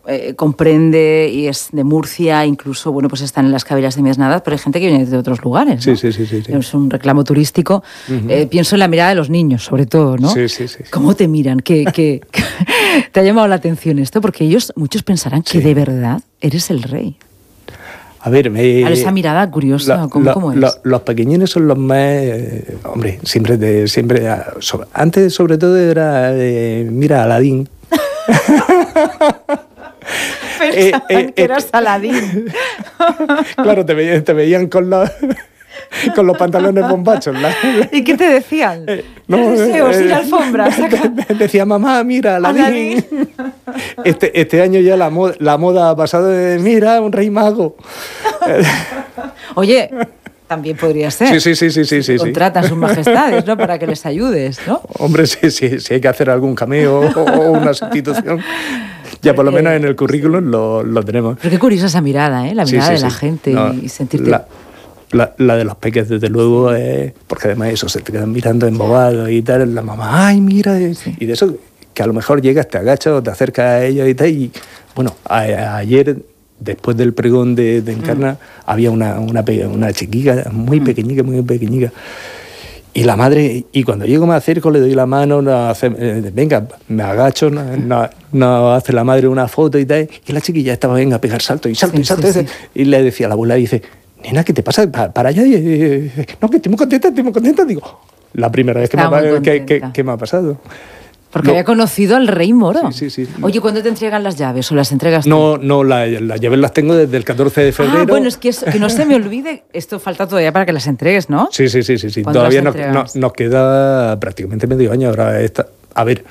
comprende y es de Murcia, incluso, bueno, pues están en las Cabilas de Mesnada, pero hay gente que viene de otros lugares, ¿no? Sí. Es un reclamo turístico. Pienso en la mirada de los niños, sobre todo, ¿no? Sí. ¿Cómo te miran? ¿Qué te ha llamado la atención esto? Porque muchos pensarán que de verdad eres el rey. A ver, esa mirada curiosa, ¿cómo es? Los pequeñines son los más... hombre, antes sobre todo era... mira, Aladín. Pensaban que eras Aladín. Claro, te veían con los pantalones bombachos. ¿Y qué te decían? Deseos y la alfombra. Decía, mamá, mira, Aladín. Este año ya la moda ha pasado de, mira, un rey mago. Oye, también podría ser. Sí. Contratan sus majestades, ¿no? Para que les ayudes, ¿no? Hombre, sí, hay que hacer algún cameo o una sustitución. Ya por lo menos en el currículum lo tenemos. Pero qué curiosa esa mirada, ¿eh? La mirada de la gente y sentirte... La de los peques, desde luego, porque además eso, se te quedan mirando embobados y tal, la mamá, ay, mira, y de eso, que a lo mejor llegas, te agachas o te acercas a ellos y tal, y bueno, ayer, después del pregón de Encarna, había una chiquica muy pequeñica, y la madre, y cuando llego me acerco, le doy la mano, venga, me agacho, no hace la madre una foto y tal, y la chiquilla estaba, venga, a pegar salto, sí. Y le decía a la abuela, dice, nena, ¿qué te pasa? Para allá. No, que estoy muy contenta. Digo, la primera vez que me ha pasado. Porque había conocido al rey moro. Sí. Oye, ¿cuándo te entregan las llaves o las entregas tú? No, las llaves las tengo desde el 14 de febrero. Bueno, es que no se me olvide, esto falta todavía para que las entregues, ¿no? Sí. Todavía nos queda prácticamente medio año. Ahora a ver,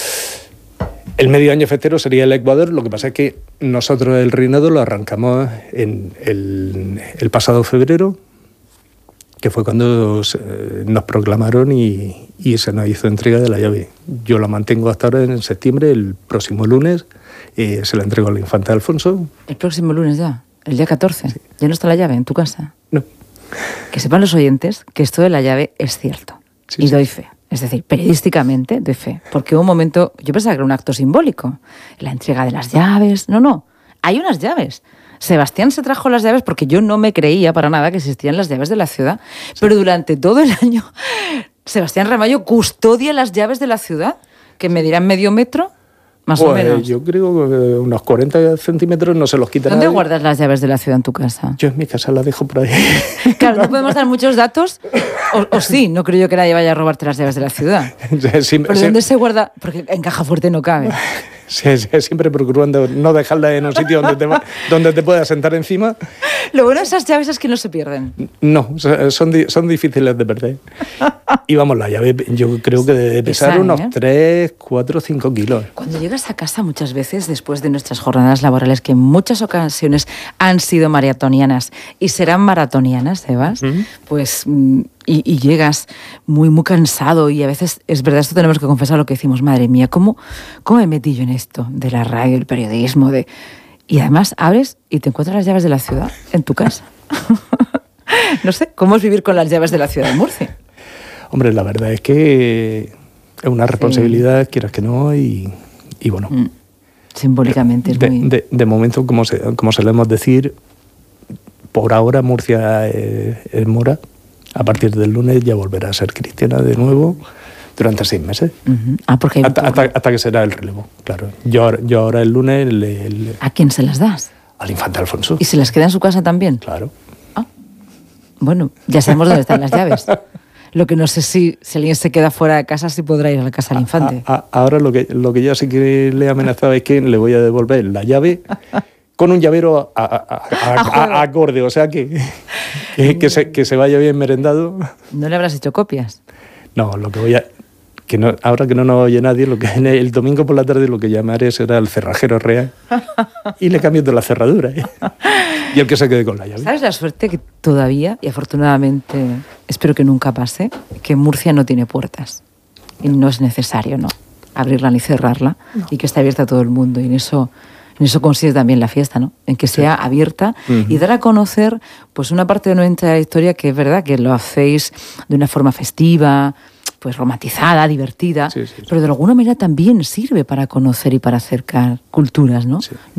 el medio año festero sería el Ecuador, lo que pasa es que nosotros el reinado lo arrancamos en el pasado febrero, que fue cuando nos proclamaron y se nos hizo entrega de la llave. Yo la mantengo hasta ahora en septiembre, el próximo lunes se la entrego al infante Alfonso. ¿El próximo lunes ya? ¿El día 14? Sí. ¿Ya no está la llave en tu casa? No. Que sepan los oyentes que esto de la llave es cierto. Sí, y doy fe. Es decir, periodísticamente doy fe. Porque hubo un momento, yo pensaba que era un acto simbólico. La entrega de las llaves. No. Hay unas llaves. Sebastián se trajo las llaves porque yo no me creía para nada que existían las llaves de la ciudad. Sí. Pero durante todo el año, Sebastián Ramallo custodia las llaves de la ciudad, que medirán medio metro, más o menos. Yo creo que unos 40 centímetros no se los quita ¿Dónde nadie. guardas las llaves de la ciudad en tu casa? Yo en mi casa las dejo por ahí. Claro, no podemos dar muchos datos, o sí, no creo yo que nadie vaya a robarte las llaves de la ciudad. ¿Pero dónde se guarda? Porque en caja fuerte no cabe. Sí, siempre procurando no dejarla en un sitio donde te puedas sentar encima. Lo bueno de esas llaves es que no se pierden. No, son difíciles de perder. Y vamos, la llave yo creo que debe pesar unos 3, 4, 5 kilos. Cuando llegas a casa muchas veces, después de nuestras jornadas laborales, que en muchas ocasiones han sido maratonianas y serán maratonianas, Sebas, pues... Y llegas muy, muy cansado y a veces, es verdad, esto tenemos que confesar lo que decimos, madre mía, ¿cómo me metí yo en esto de la radio, el periodismo? Y además abres y te encuentras las llaves de la ciudad en tu casa. No sé, ¿cómo es vivir con las llaves de la ciudad de Murcia? Hombre, la verdad es que es una responsabilidad, quieras que no, y bueno. Simbólicamente es muy... De momento, como solemos decir, por ahora Murcia es mora. A partir del lunes ya volverá a ser cristiana de nuevo durante 6 meses. Porque hasta que será el relevo, claro. Yo ahora el lunes... ¿A quién se las das? Al infante Alfonso. ¿Y se las queda en su casa también? Claro. Bueno, ya sabemos dónde están las llaves. Lo que no sé si alguien se queda fuera de casa, si podrá ir a la casa del infante. Ahora lo que yo sí que le he amenazado es que le voy a devolver la llave... con un llavero acorde, o sea que se vaya bien merendado. ¿No le habrás hecho copias? No, lo que voy a... ahora que no nos oye nadie, el domingo por la tarde lo que llamaré será el cerrajero real y le cambio de la cerradura. Y el que se quede con la llave. ¿Sabes la suerte que todavía, y afortunadamente espero que nunca pase, que Murcia no tiene puertas? Y no es necesario, ¿no? Abrirla ni cerrarla, y que esté abierta a todo el mundo. Y en eso consiste también la fiesta, ¿no? En que sea abierta y dar a conocer pues una parte de nuestra historia que es verdad que lo hacéis de una forma festiva, pues romantizada, divertida, pero de alguna manera también sirve para conocer y para acercar culturas, ¿no? Sí.